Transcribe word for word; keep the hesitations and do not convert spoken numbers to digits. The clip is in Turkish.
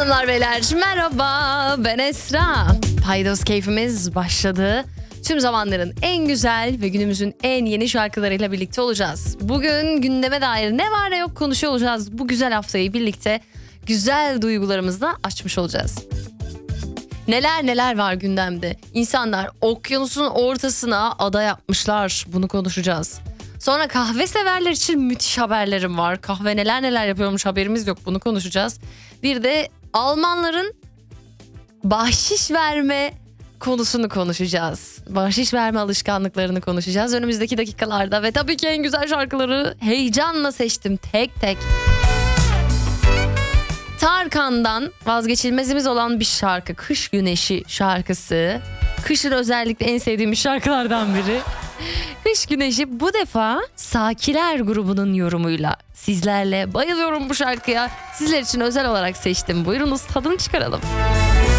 Hanımlar beyler merhaba, ben Esra. Paydos keyfimiz başladı. Tüm zamanların en güzel ve günümüzün en yeni şarkılarıyla birlikte olacağız. Bugün gündeme dair ne var ne yok konuşuyor olacağız. Bu güzel haftayı birlikte güzel duygularımızla açmış olacağız. Neler neler var gündemde. İnsanlar okyanusun ortasına ada yapmışlar. Bunu konuşacağız. Sonra kahve severler için müthiş haberlerim var. Kahve neler neler yapıyormuş, haberimiz yok. Bunu konuşacağız. Bir de Almanların bahşiş verme konusunu konuşacağız. Bahşiş verme alışkanlıklarını konuşacağız önümüzdeki dakikalarda. Ve tabii ki en güzel şarkıları heyecanla seçtim tek tek. Tarkan'dan vazgeçilmezimiz olan bir şarkı. Kış Güneşi şarkısı. Kışın özellikle en sevdiğim şarkılardan biri. Kış Güneşi bu defa Sakiler grubunun yorumuyla sizlerle. Bayılıyorum bu şarkıya. Sizler için özel olarak seçtim. Buyurunuz tadını çıkaralım.